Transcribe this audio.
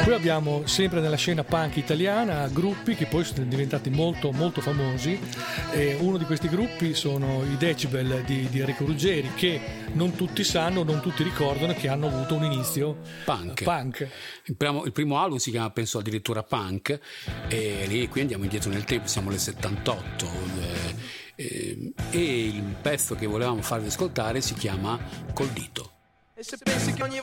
Poi abbiamo sempre nella scena punk italiana gruppi che poi sono diventati molto molto famosi. Uno di questi gruppi sono i Decibel di Enrico Ruggeri, che non tutti sanno, non tutti ricordano che hanno avuto un inizio punk. Il primo album si chiama, penso, addirittura Punk, e lì qui andiamo indietro nel tempo, siamo nel 78, e il pezzo che volevamo farvi ascoltare si chiama Col dito. E se pensi che ogni